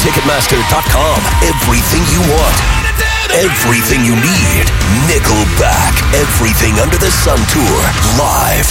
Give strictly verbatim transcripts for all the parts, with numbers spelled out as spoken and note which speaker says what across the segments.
Speaker 1: Ticketmaster dot com. Everything you want. Everything you need. Nickelback. Everything Under the Sun Tour. Live.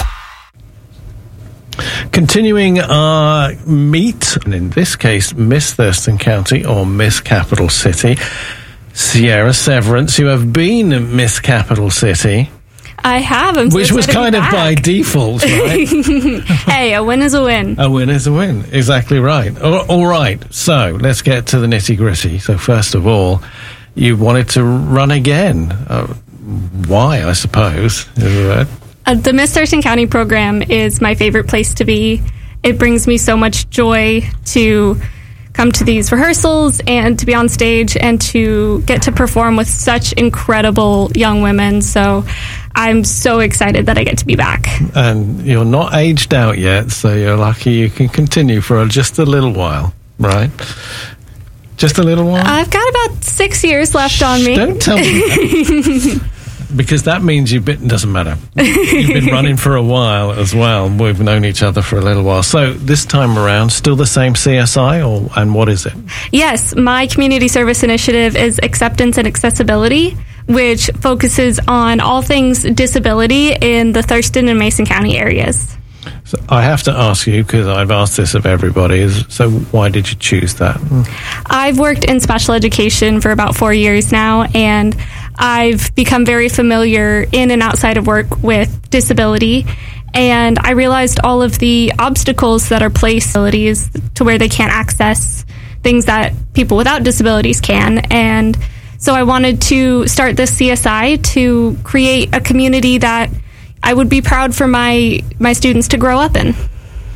Speaker 2: Continuing our meet, and in this case, Miss Thurston County or Miss Capital City, Sierra Severance, you have been Miss Capital City.
Speaker 3: I have. I'm so
Speaker 2: Which was kind of
Speaker 3: back.
Speaker 2: by default, right?
Speaker 3: Hey, a win is a win.
Speaker 2: A win is a win. Exactly right. All, all right. So let's get to the nitty gritty. So first of all, you wanted to run again. Uh, why, I suppose, is the word.
Speaker 3: Uh, the Miss Thurston County program is my favorite place to be. It brings me so much joy to come to these rehearsals and to be on stage and to get to perform with such incredible young women. So I'm so excited that I get to be back.
Speaker 2: And you're not aged out yet, so you're lucky you can continue for just a little while, right? Just a little while?
Speaker 3: I've got about six years left on me.
Speaker 2: Don't tell me that. Because that means you've been, doesn't matter. You've been running for a while as well. We've known each other for a little while. So this time around, still the same C S I, or and what is it?
Speaker 3: Yes, my community service initiative is Acceptance and Accessibility, which focuses on all things disability in the Thurston and Mason County areas.
Speaker 2: So I have to ask you, because I've asked this of everybody, is, so why did you choose that?
Speaker 3: I've worked in special education for about four years now, and I've become very familiar in and outside of work with disability, and I realized all of the obstacles that are placed disabilities to where they can't access things that people without disabilities can. And so I wanted to start this C S I to create a community that I would be proud for my, my students to grow up in.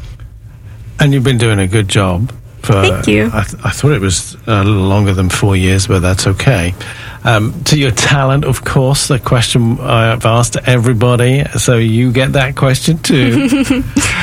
Speaker 2: And you've been doing a good job. For,
Speaker 3: Thank you.
Speaker 2: I, th- I thought it was a little longer than four years, but that's okay. Um, to your talent, of course, the question I've asked everybody, so you get that question too.